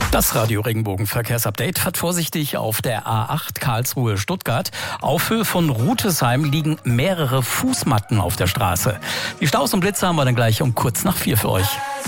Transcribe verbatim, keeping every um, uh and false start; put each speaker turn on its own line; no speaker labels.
Das Radio Regenbogen Verkehrsupdate fährt vorsichtig auf der A acht Karlsruhe-Stuttgart. Auf Höhe von Rutesheim liegen mehrere Fußmatten auf der Straße. Die Staus und Blitze haben wir dann gleich um kurz nach vier für euch.